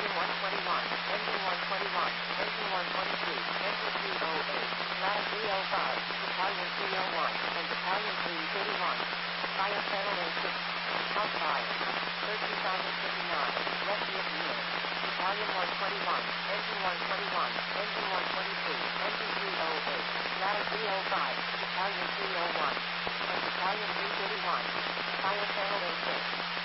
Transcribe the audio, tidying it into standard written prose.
Battalion 121, Engine 121, Engine 122, Engine 308, Ladder 305, Battalion 301, and Battalion 331. Fire channel A6. House fire. 13,059. Rescue unit. Battalion 121, Engine 121, Engine 122, Engine 308, Ladder 305, Battalion 301, and Battalion 331. Fire channel A6.